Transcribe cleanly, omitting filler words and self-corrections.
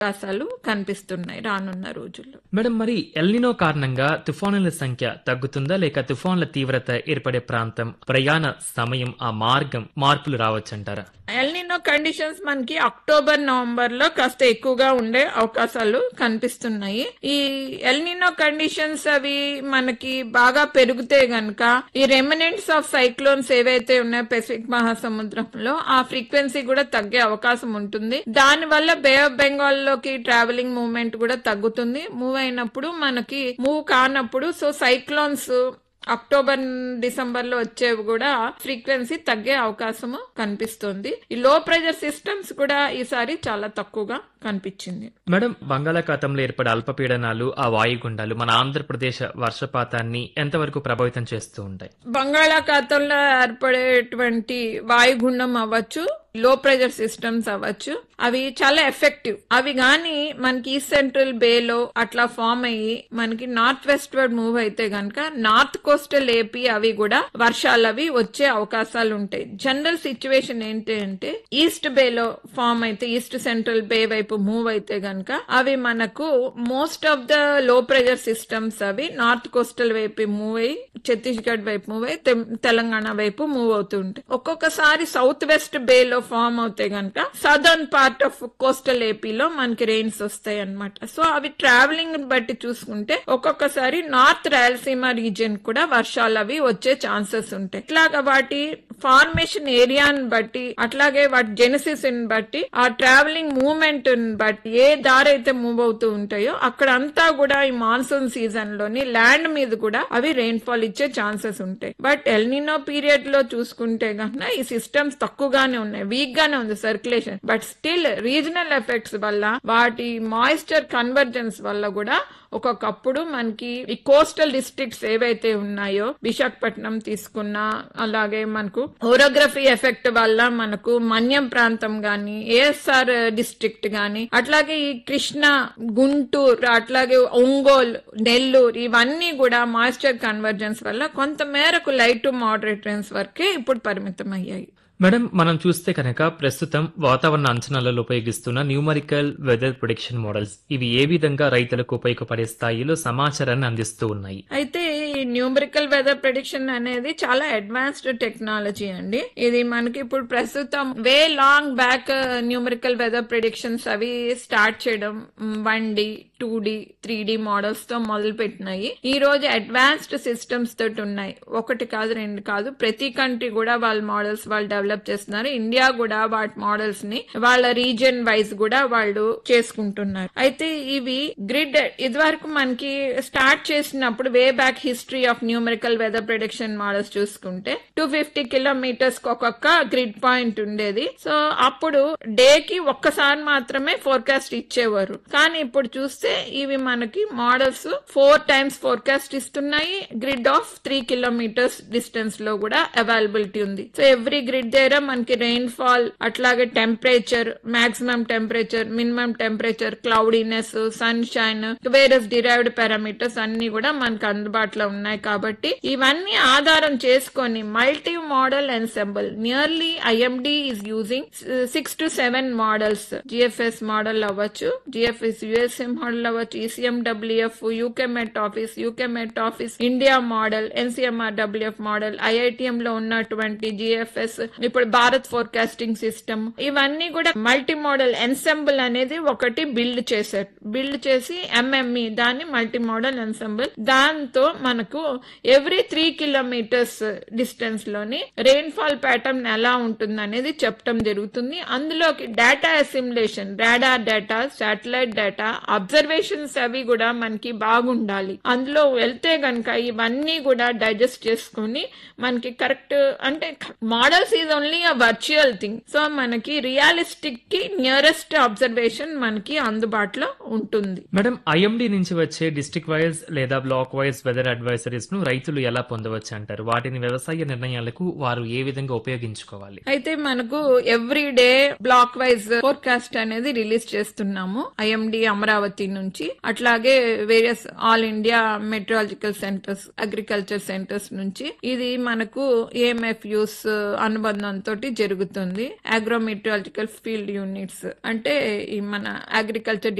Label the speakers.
Speaker 1: అవకాశాలు కనిపిస్తున్నాయి రానున్న రోజుల్లో.
Speaker 2: మేడం, మరి ఎల్నినో కారణంగా తుఫానుల సంఖ్య తగ్గుతుందా, లేక తుఫానుల తీవ్రత ఏర్పడే ప్రాంతం, ప్రయాణ సమయం, ఆ మార్గం మార్పులు రావచ్చంటారా?
Speaker 1: ఎల్నినో కండిషన్స్ మనకి అక్టోబర్ నవంబర్ లో కాస్త ఎక్కువగా ఉండే అవకాశాలు కనిపిస్తున్నాయి. ఈ ఎల్నినో కండిషన్స్ అవి మనకి బాగా పెరిగితే గనక ఈ రెమినెంట్స్ ఆఫ్ సైక్లోన్స్ ఏవైతే ఉన్నాయో పెసిఫిక్ మహాసముద్రంలో ఆ ఫ్రీక్వెన్సీ కూడా తగ్గే అవకాశం ఉంటుంది. దాని వల్ల బే ఆఫ్ బెంగాల్ లోకి ట్రావెలింగ్ మూవ్మెంట్ కూడా తగ్గుతుంది. మూవ్ అయినప్పుడు మనకి మూవ్ కానప్పుడు సో సైక్లోన్స్ అక్టోబర్ డిసెంబర్ లో వచ్చేవి కూడా ఫ్రీక్వెన్సీ తగ్గే అవకాశము కనిపిస్తుంది. ఈ లో ప్రెషర్ సిస్టమ్స్ కూడా ఈసారి చాలా తక్కువగా కనిపించింది.
Speaker 2: మేడం, బంగాళాఖాతంలో ఏర్పడే అల్పపీడనాలు, ఆ వాయుగుండాలు మన ఆంధ్రప్రదేశ్ వర్షపాతాన్ని ఎంతవరకు ప్రభావితం చేస్తూ ఉంటాయి?
Speaker 1: బంగాళాఖాతంలో ఏర్పడేటువంటి వాయుగుండం అవ్వచ్చు, లో ప్రెషర్ సిస్టమ్స్ అవ్వచ్చు, అవి చాలా ఎఫెక్టివ్. అవి గాని మనకి ఈస్ట్ సెంట్రల్ బేలో అట్లా ఫామ్ అయ్యి మనకి నార్త్ వెస్ట్ వర్డ్ మూవ్ అయితే గనక నార్త్ కోస్టల్ ఏపీ అవి కూడా వర్షాలు అవి వచ్చే అవకాశాలు ఉంటాయి. జనరల్ సిచ్యువేషన్ ఏంటి అంటే ఈస్ట్ బేలో ఫామ్ అయితే ఈస్ట్ సెంట్రల్ బే వైపు మూవ్ అయితే గనక అవి మనకు most of the low pressure systems అవి నార్త్ కోస్టల్ వైపు మూవ్ అయ్యి ఛత్తీస్గఢ్ వైపు మూవ్ అయ్యి తెలంగాణ వైపు మూవ్ అవుతూ ఉంటాయి. ఒక్కొక్కసారి సౌత్ వెస్ట్ బేలో ఫామ్ అవుతే గనక సదర్న్ పార్ట్ ఆఫ్ కోస్టల్ ఏపీలో మనకి రెయిన్స్ వస్తాయి అన్నమాట. సో అవి ట్రావెలింగ్ బట్టి చూసుకుంటే ఒక్కొక్కసారి నార్త్ రాయలసీమ రీజియన్ కూడా వర్షాలు అవి వచ్చే ఛాన్సెస్ ఉంటాయి. ఇట్లాగా వాటి ఫార్మేషన్ ఏరియాని బట్టి అట్లాగే వాటి జెనసిస్ బట్టి ఆ ట్రావెలింగ్ మూవ్మెంట్ బట్టి ఏ దారి అయితే మూవ్ అవుతూ ఉంటాయో అక్కడ అంతా కూడా ఈ మాన్సూన్ సీజన్ లోని ల్యాండ్ మీద కూడా అవి రెయిన్ ఫాల్ ఇచ్చే ఛాన్సెస్ ఉంటాయి. బట్ ఎల్నినో పీరియడ్ లో చూసుకుంటే కనుక ఈ సిస్టమ్స్ తక్కువగానే ఉన్నాయి, వీక్ గానే ఉంది circulation. But still regional effects వల్ల వాటి మాయిశ్చర్ కన్వర్జెన్స్ వల్ల కూడా ఒక్కొక్కప్పుడు మనకి ఈ కోస్టల్ డిస్ట్రిక్ట్స్ ఏవైతే ఉన్నాయో విశాఖపట్నం తీసుకున్నా, అలాగే మనకు ఓరోగ్రఫీ ఎఫెక్ట్ వల్ల మనకు మన్యం ప్రాంతం గాని, ఏఎస్ఆర్ డిస్ట్రిక్ట్ గాని, అట్లాగే ఈ కృష్ణా, గుంటూరు, అట్లాగే ఒంగోలు, నెల్లూరు ఇవన్నీ కూడా మాయిశ్చర్ కన్వర్జెన్స్ వల్ల కొంత మేరకు లైట్ టు మోడరేట్ రెయిన్స్ వరకే ఇప్పుడు పరిమితం అయ్యాయి.
Speaker 2: మేడం, మనం చూస్తే కనుక ప్రస్తుతం వాతావరణ అంచనాలలో ఉపయోగిస్తున్న న్యూమరికల్ వెదర్ ప్రొడిక్షన్ మోడల్స్ ఇవి ఏ విధంగా రైతులకు ఉపయోగపడే స్థాయిలో సమాచారాన్ని అందిస్తూ ఉన్నాయి?
Speaker 1: అయితే ఈ న్యూమరికల్ వెదర్ ప్రెడిక్షన్ అనేది చాలా అడ్వాన్స్డ్ టెక్నాలజీ అండి. ఇది మనకి ఇప్పుడు ప్రస్తుతం వే long back numerical weather predictions అవి స్టార్ట్ చేయడం 1D, 2D, 3D మోడల్స్ తో మొదలు పెట్టినాయి. ఈ రోజు అడ్వాన్స్డ్ సిస్టమ్స్ తోటి ఉన్నాయి. ఒకటి కాదు, రెండు కాదు, ప్రతి కంట్రీ కూడా వాళ్ళ మోడల్స్ వాళ్ళు డెవలప్ చేస్తున్నారు. ఇండియా కూడా వాటి మోడల్స్ ని వాళ్ళ రీజియన్ వైజ్ కూడా వాళ్ళు చేసుకుంటున్నారు. అయితే ఇవి గ్రిడ్ ఇదివరకు మనకి స్టార్ట్ చేసినప్పుడు way back history of numerical weather prediction models చూసుకుంటే 250 కిలోమీటర్స్ ఒక్కొక్క గ్రిడ్ పాయింట్ ఉండేది. సో అప్పుడు డే కి ఒక్కసారి మాత్రమే ఫోర్కాస్ట్ ఇచ్చేవారు. కానీ ఇప్పుడు చూస్తే ఇవి మనకి మోడల్స్ 4 times ఫోర్కాస్ట్ ఇస్తున్నాయి. గ్రిడ్ ఆఫ్ 3 kilometers డిస్టెన్స్ లో కూడా అవైలబిలిటీ ఉంది. సో ఎవ్రీ గ్రిడ్ దగ్గర మనకి రెయిన్ ఫాల్, అట్లాగే temperature, maximum temperature, minimum temperature, cloudiness, sun shine, various derived parameters అన్ని కూడా మనకు అందుబాటులో ఉన్నాయి. కాబట్టి ఇవన్నీ ఆధారం చేసుకొని multi modal ensemble nearly IMD is using 6 to 7 models. GFS model అవ్వచ్చు, జిఎఫ్ఎస్ యుఎస్ఎం మోడల్ అవ్వచ్చు, ఈసీఎండబ్ల్యూఎఫ్, యూకే మెట్ office India model, ఎన్సీఎంఆర్డబ్ల్యూఎఫ్ model, IITM లో ఉన్నటువంటి జిఎఫ్ఎస్, ఇప్పుడు భారత్ ఫోర్కాస్టింగ్ సిస్టమ్, ఇవన్నీ కూడా మల్టీ మోడల్ ఎన్సెంబుల్ అనేది ఒకటి బిల్డ్ చేశారు. బిల్డ్ చేసి ఎంఎంఈ దాన్ని మల్టీ మోడల్ ఎన్సెంబుల్, దాంతో మనకు ఎవ్రీ 3 kilometers డిస్టెన్స్ లోని రెయిన్ ఫాల్ ప్యాటర్న్ ఎలా ఉంటుంది అనేది చెప్పడం జరుగుతుంది. అందులోకి data అసిమ్యులేషన్, radar data, satellite data, observations అవి కూడా మనకి బాగుండాలి. అందులో వెళ్తే గనక ఇవన్నీ కూడా డైజెస్ట్ చేసుకుని మనకి కరెక్ట్, అంటే models is only a virtual thing. So మనకి రియలిస్టిక్ కి నియరెస్ట్ అబ్జర్వేషన్ మనకి అందుబాటులో ఉంటుంది.
Speaker 2: మేడం, ఐఎండి నుంచి వచ్చే డిస్ట్రిక్ట్ వైజ్ లేదా black wise weather advisory advisories ను రైతులు ఎలా పొందవచ్చు అంటారు? వాటిని వ్యవసాయ నిర్ణయాలకు వారు ఏ విధంగా ఉపయోగించుకోవాలి?
Speaker 1: అయితే మనకు every day black wise forecast అనేది రిలీజ్ చేస్తున్నాము ఐఎండి అమరావతి నుంచి, అట్లాగే various all India meteorological centres, agriculture centres నుంచి. ఇది మనకు ఏఎంఎఫ్యూస్ అనుబంధంతో జరుగుతుంది. అగ్రోమెట్రాలజికల్ ఫీల్డ్ యూనిట్స్ అంటే ఈ మన అగ్రికల్చర్